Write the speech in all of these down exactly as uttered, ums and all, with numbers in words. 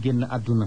génn àdduna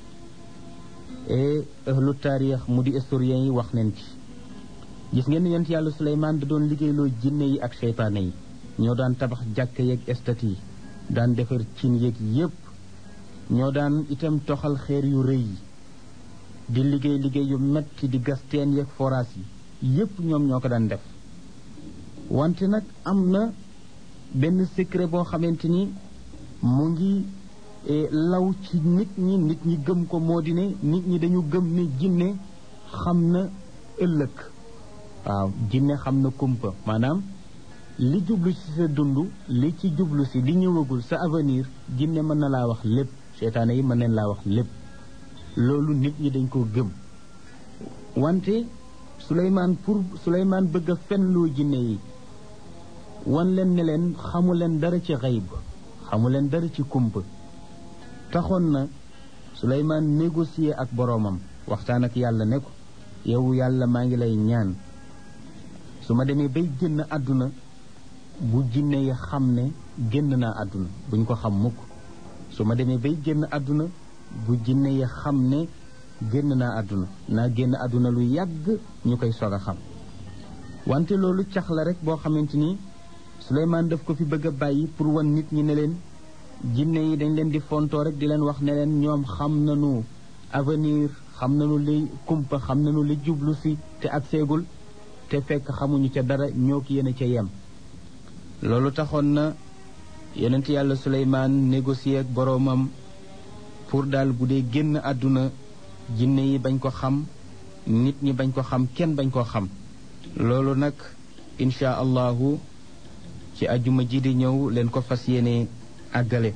et ahlu taarix mu di historien yi wax nañ ci gis ngeen ni yonent yàlla Suleymaan da doon liggéeyloo jinne yi ak seytaane yi ñoo daan tabax jàkka yeeg estat yi daan defar cin yeeg yépp ñoo daan itam toxal xeer yu rëy yi di liggéey liggéey yu metti di gas teen yeeg forage yi yépp ñoom ñoo ko daan def wante nag am na benn secret boo xamante ni mu ngi law ci nit ñi nit ñi gëm ko moo di ne nit ñi dañu gëm ne jinne xam na ëllëg waaw jinne xam na kumpa maanaam li jublu ci sa dund li ci jublu si li ñëwagul sa avenir jinne mën na laa wax lépp seytaane yi mën nañ laa wax lépp loolu nit ñi dañ ko gëm wante Suleymaan pour Suleymaan bëgg a fenloo jinne yi wan leen ne leen xamu leen dara ci xayb xamu leen dara ci kumpa taxoon na Suleymaan négocier ak boroomam waxtaan ak yàlla ne ko yow yàlla maa ngi lay ñaan su ma demee bay génn àdduna bu jinne yi xam ne génn naa àdduna buñ ko xam mukk su ma demee bay génn àdduna bu jinne yi xam ne génn naa àdduna naa génn àdduna lu yàgg ñu koy soog a xam wante loolu cax la rek boo xamante ni Suleymaan daf ko fi bëgg a bàyyi pour wan nit ñi ne leen jinne yi dañ leen di fontoo rek di leen wax ne leen ñoom xam nañu avenir xam nañu li kumpa xam nañu li jublu si te ak seegul te fekk xamuñu ca dara ñoo ki yéen a ca yem loolu taxoon na yonent yàlla Suleymaan négocier ak boroomam pour daal bu dee génn àdduna jinne yi bañ ko xam nit ñi bañ ko xam kenn bañ koo xam loolu nag insha allahu ci ajuma ji di ñëw leen ko fas yéene àggale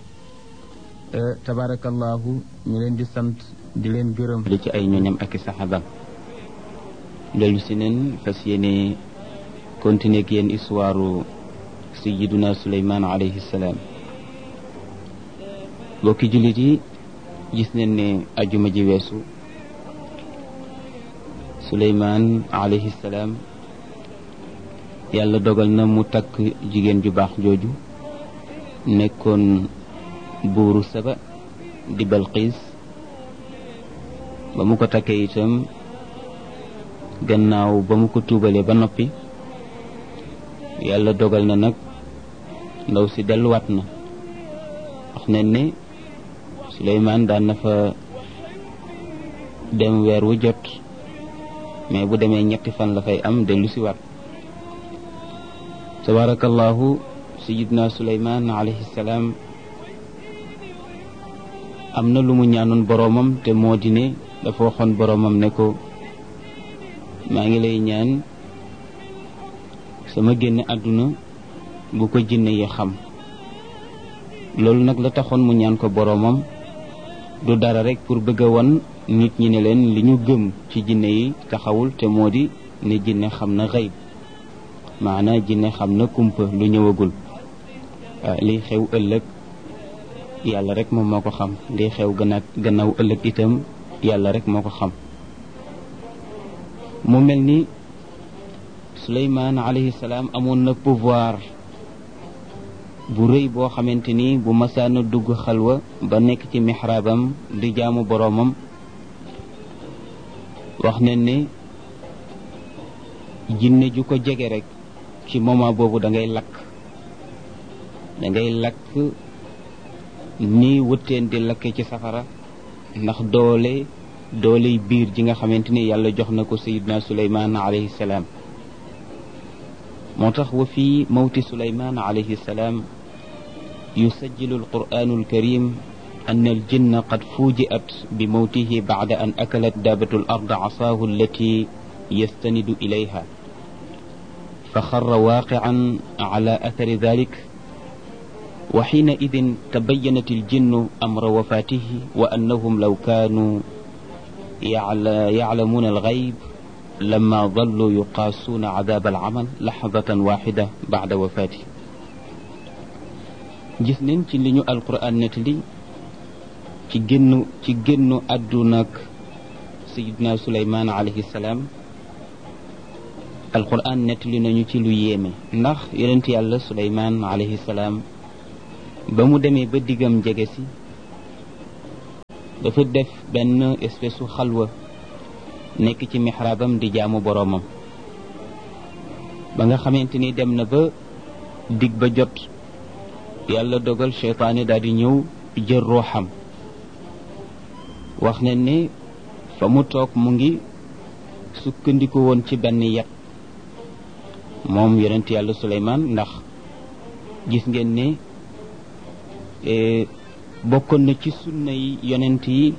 tabarakallahu ñu leen di sant di leen gërëm li ci ay ñoñam ak i saxaabam dellu si neen fas yéene continuer ak yéen histoire sayyiduna Suleymaan alayhi salaam bokki jullit yi gis neen ne ajuma ji weesu Suleymaan alayhi salaam yàlla dogal na mu takk jigéen ju baax jooju nekkoon buuru Saba di Balqiis ba mu ko takkee itam gannaaw ba mu ko tuubalee ba noppi yàlla dogal na nag ndaw si delluwaat na wax nañ ne Suleymaan daan na fa dem weer wu jot mais bu demee ñetti fan la fay am dellu si waat tabarakallahu sayidna Suleymaan alayhi salaam am na lu mu ñaanoon boroomam te moo di ne dafa waxoon boroomam ne ko maa ngi lay ñaan sama génn àdduna bu ko jinne yi xam loolu nag la taxoon mu ñaan ko boroomam du dara rek pour bëgg a won nit ñi ne leen li ñu gëm ci jinne yi taxawul te moo di ne jinne xam na xayb maana jinne xam na kumpa lu ñëwagul liy xew ëllëg yàlla rek moom moo ko xam liy xew gannaaw gannaaw ëllëg itam yàlla rek moo ko xam mu mel ni Suleymaan alayhi salaam amoon na pouvoir bu rëy boo xamante ni bu masaana dugg xalwa ba nekk ci mixraabam di jaamu boroomam wax ne ne jinne ju ko jege rek ci moment boobu da ngay lakk da ngay lakk ni wëtteen di lakke ci safara ndax doole dooley biir ji nga xamante ni yàlla jox na ko sayidna Suleymaan alayhi salaam moo tax wa fi mawti Suleymaan alayhi salaam yusajjilu alqur'anu alkarim أن الجن قد فوجئت بموته بعد أن أكلت دابة الأرض عصاه التي يستند إليها فخر واقعا على أثر ذلك وحينئذ تبينت الجن أمر وفاته وأنهم لو كانوا يعلمون الغيب لما ظلوا يقاسون عذاب العمل لحظة واحدة بعد وفاته جسنين تلنو القرآن نتلي ci génnu ci génnu àdduna ak sayidna Suleymaan alayhi salaam alquran nettali nañu ci lu yéeme ndax yonent yàlla Suleymaan alayhi salaam ba mu demee ba diggam jege si dafa def benn espèce su xalwa nekk ci mixraabam di jaamu boroomam ba nga xamante ni dem na ba dig ba jot yàlla dogal seytaane daal di ñëw jël ruuxam wax ne ne fa mu toog mu ngi sukkandiku woon ci benn yet moom yonent yàlla Suleymaan ndax gis ngeen ne bokkoon na ci sunna yi yonent yi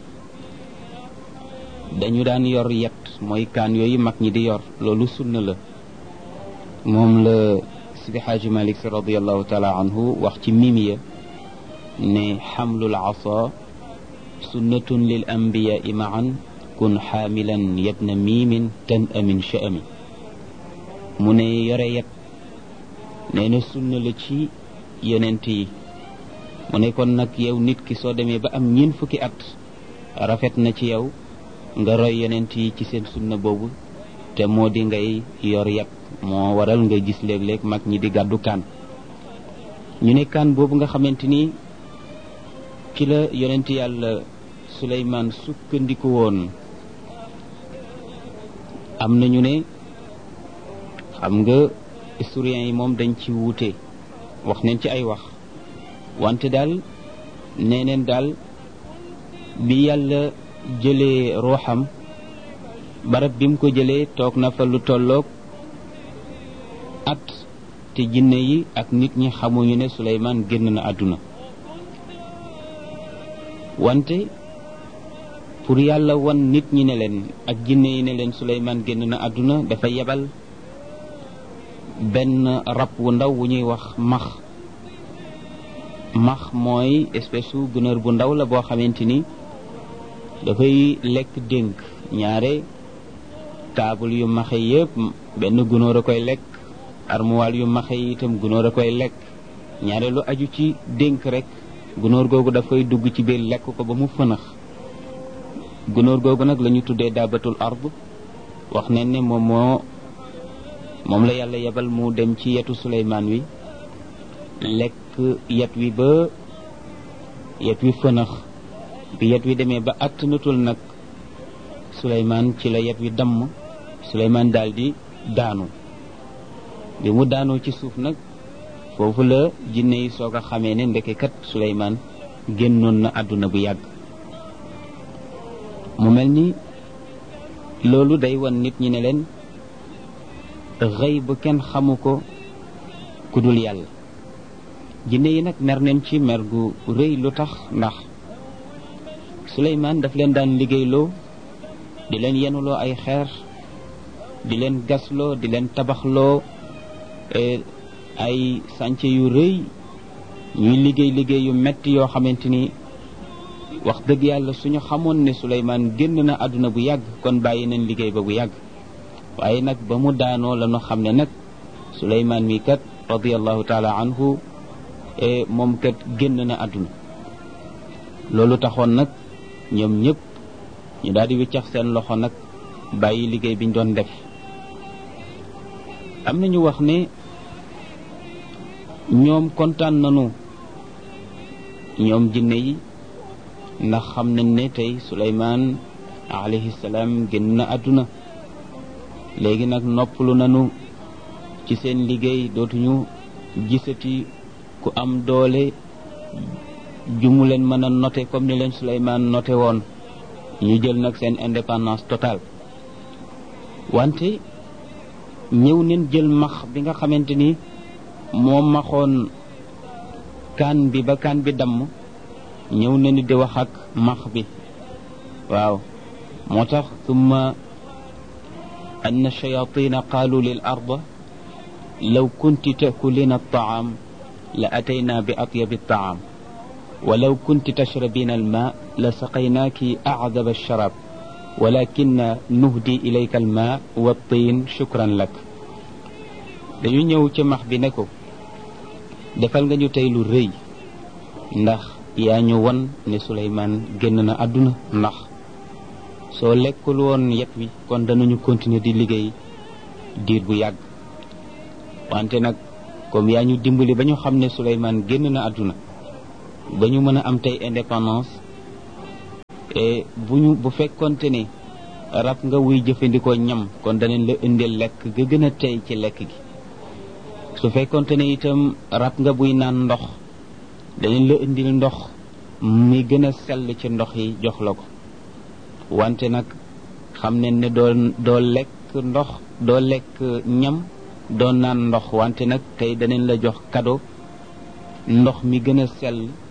dañu daan yor yet mooy kaan yooyu mag ñi di yor loolu sunna la moom la Sidi Xaaji Malik Si radiallahu taala anhu wax ci mimiya ne xamlul asa sunnatun lil anbiyaai maan kun xaamilan yabna miimin tan amin sha'ami mu ne yore yet nee na sunna la ci yonent yi mu ne kon nag yow nit ki soo demee ba am ñeent fukki at rafet na ci yow nga roy yonent yi ci seen sunna boobu te moo di ngay yor yet moo waral nga gis léeg-léeg mag ñi di gàddu kaan ñu ne kaan boobu nga xamante ni ci la yonent yàlla Suleymaan sukkandiku woon am nañu ne xam nga historiens yi moom dañ ci wuute wax nañ ci ay wax wante daal nee neen daal bi yàlla jëlee ruuxam barab bi mu ko jëlee toog na fa lu tolloog at te jinne yi ak nit ñi xamuñu ne Suleymaan génn na àdduna wante pour yàlla wan nit ñi ne leen ak jinne yi ne leen Suleymaan génn na àdduna dafa yebal benn rab wu ndaw wu ñuy wax max max mooy espèce su gunóor bu ndaw la boo xamante ni dafay lekk dénk ñaare taabul yu maxe yëpp benn gunóor a koy lekk armuwaal yu maxe yi itam gunóor a koy lekk ñaare lu aju ci dénk rek gunóor googu dafay dugg ci biir lekk ko ba mu fënax gunóor googu nag la ñu tuddee daabatul ard wax ne ne moom moo moom la yàlla yebal mu dem ci yetu Suleymaan wi lekk yet wi ba yet wi fënax bi yet wi demee ba attanatul nag Suleymaan ci la yet wi damm Suleymaan daldi daanu bi mu daanoo ci suuf nag foofu la jinne yi soog a xamee ne ndeke kat Suleymaan génnoon na àdduna bu yàgg mu mel ni loolu day wan nit ñi ne leen xëy bu kenn xamu ko ku dul yàlla jinne yi nag mer nañ ci mer gu rëy lu tax ndax Suleymaan daf leen daan liggéeyloo di leen yenuloo ay xeer di leen gasloo di leen tabaxloo ay sànce yu rëy ñuy liggéey liggéey yu metti yoo xamante ni wax dëgg yàlla suñu xamoon ne Suleymaan génn na àdduna bu yàgg kon bàyyi nañ liggéey ba bu yàgg waaye nag ba mu daanoo la ñu xam ne nag Suleymaan mi kat radiallahu taala anhu moom kat génn na àdduna loolu taxoon nag ñoom ñëpp ñu daal di wiccax seen loxo nag bàyyi liggéey biñ doon def am na ñu wax ne ñoom kontaan nañu ñoom jinne yi ndax xam nañ ne tey Suleymaan alayhi salaam génn na àdduna léegi nag noppalu nañu ci seen liggéey dootuñu gisati ku am doole jumu leen mën a noté comme ni leen Suleymaan noté woon ñu jël nag seen indépendance totale wante ñëw neen jël max bi nga xamante ni moo maxoon kaan bi ba kaan bi damm ñëw na ni di wax ak max bi waaw moo tax summa anna shayatina qaalu lil arda law kunti takulina altaam la atayna bi atyabi altaam walaw kunti tashrabina alma la saqaynaaki acdaba alsharab walakin nuhdi ilayka alma wattiin shukran lak dañu ñëw ca max bi ne ko defal nga ñu tey lu rëy ndax yaa ñu won ne Suleymaan génn na àdduna ndax soo lekkul woon yet wi kon danañu continuer di liggéey diir bu yàgg wante nag comme yaa ñu dimbali ba ñu xam ne Suleymaan génn na àdduna ba ñu mën a am tey indépendance bu ñu bu fekkonte ne rab nga wuy jëfandikoo ñam kon danañ la indil lekk ga gën a tey ci lekk gi su fekkonte ne itam rab nga buy naan ndox danañ la indil ndox mi gën a sell ci ndox yi jox la ko wante nag xam ne ne doo doo lekk ndox doo lekk ñam doo naan ndox wante nag tey danañ la jox cadeau ndox mi gën a sell